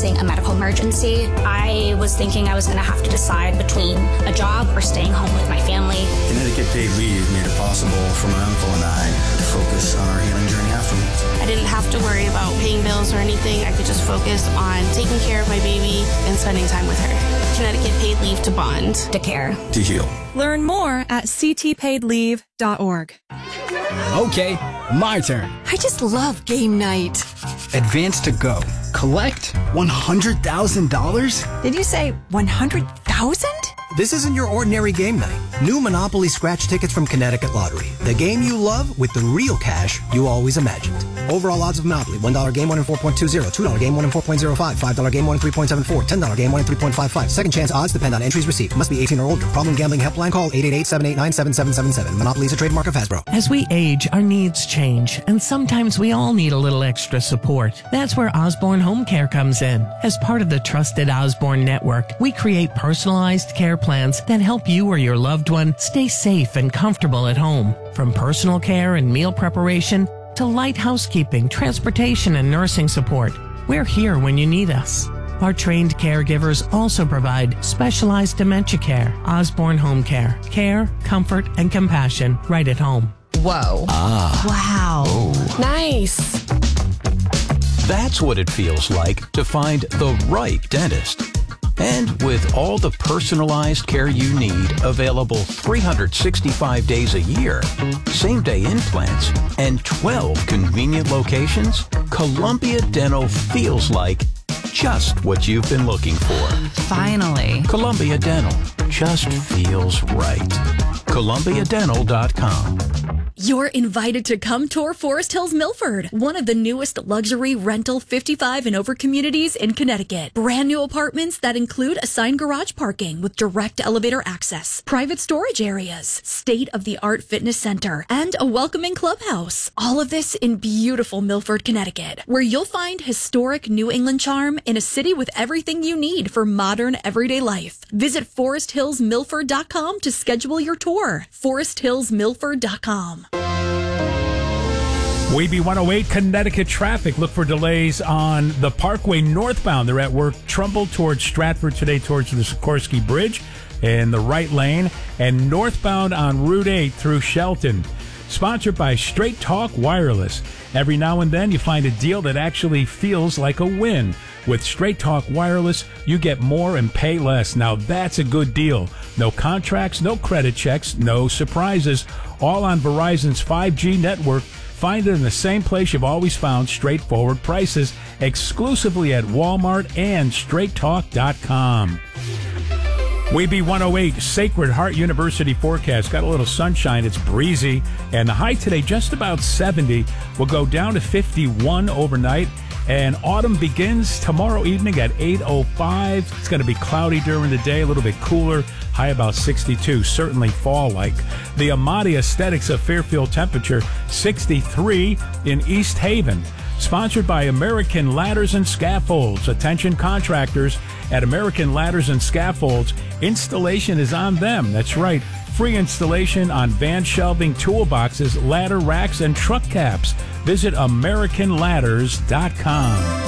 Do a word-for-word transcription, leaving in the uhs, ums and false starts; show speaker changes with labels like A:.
A: facing a medical emergency. I was thinking I was going to have to decide between a job or staying home with my family.
B: Connecticut Paid Leave made it possible for my uncle and I to focus on our healing journey afterwards.
C: I didn't have to worry about paying bills or anything. I could just focus on taking care of my baby and spending time with her. Connecticut Paid Leave to bond.
A: To care.
B: To heal.
D: Learn more at c t paid leave dot org.
E: Okay, my turn.
F: I just love game night.
E: Advance to go. Collect one hundred thousand dollars?
F: Did you say one hundred thousand?
G: This isn't your ordinary game night. New Monopoly scratch tickets from Connecticut Lottery. The game you love with the real cash you always imagined. Overall odds of Monopoly. one dollar game, one in four point two zero. two dollar game, one in four point zero five. five dollar game, one in three point seven four. ten dollar game, one in three point five five. Second chance odds depend on entries received. Must be eighteen or older. Problem gambling helpline call eight eight eight, seven eight nine, seven seven seven seven. Monopoly is a trademark of Hasbro.
H: As we age, our needs change, and sometimes we all need a little extra support. That's where Osborne Home Care comes in. As part of the trusted Osborne network, we create personalized care plans that help you or your loved one stay safe and comfortable at home. From personal care and meal preparation to light housekeeping, transportation, and nursing support, we're here when you need us. Our trained caregivers also provide specialized dementia care. Osborne Home Care. Care, comfort, and compassion right at home.
F: Whoa.
I: Ah.
F: Wow.
I: Oh.
F: Nice.
I: That's what it feels like to find the right dentist. And with all the personalized care you need available three hundred sixty-five days a year, same-day implants, and twelve convenient locations, Columbia Dental feels like just what you've been looking for.
F: Finally.
I: Columbia Dental just feels right. Columbia Dental dot com.
J: You're invited to come tour Forest Hills Milford, one of the newest luxury rental fifty-five and over communities in Connecticut. Brand new apartments that include assigned garage parking with direct elevator access, private storage areas, state-of-the-art fitness center, and a welcoming clubhouse. All of this in beautiful Milford, Connecticut, where you'll find historic New England charm in a city with everything you need for modern everyday life. Visit forest hills milford dot com to schedule your tour. forest hills milford dot com.
K: W B one oh eight Connecticut traffic. Look for delays on the Parkway northbound. They're at work Trumbull towards Stratford today towards the Sikorsky Bridge in the right lane, and northbound on Route eight through Shelton. Sponsored by Straight Talk Wireless. Every now and then you find a deal that actually feels like a win. With Straight Talk Wireless, you get more and pay less. Now that's a good deal. No contracts, no credit checks, no surprises. All on Verizon's five G network. Find it in the same place you've always found straightforward prices, exclusively at Walmart and straight talk dot com. W B one oh eight Sacred Heart University forecast. Got a little sunshine. It's breezy. And the high today just about seventy. Will go down to fifty-one overnight. And autumn begins tomorrow evening at eight oh five. It's going to be cloudy during the day, a little bit cooler. High about sixty-two, certainly fall-like. The Amati Aesthetics of Fairfield temperature, sixty-three in East Haven. Sponsored by American Ladders and Scaffolds. Attention contractors at American Ladders and Scaffolds. Installation is on them. That's right. Free installation on van shelving, toolboxes, ladder racks, and truck caps. Visit American Ladders dot com.